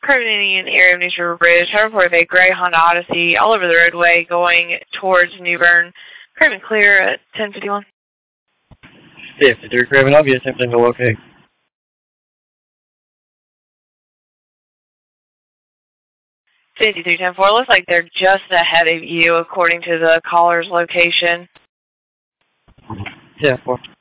Craven Indian area of News River Bridge. I report of a gray Honda Odyssey all over the roadway going towards New Bern. Craven clear at 1051. 53 Craven, obvious, everything go okay. $53.10 looks like they're just ahead of you according to the caller's location. Yeah, 4.